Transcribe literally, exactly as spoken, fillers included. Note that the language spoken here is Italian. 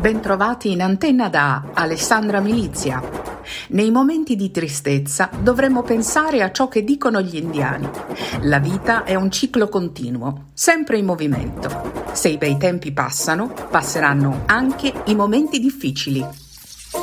Bentrovati in antenna da Alessandra Milizia. Nei momenti di tristezza dovremmo pensare a ciò che dicono gli indiani. La vita è un ciclo continuo, sempre in movimento. Se i bei tempi passano, passeranno anche i momenti difficili.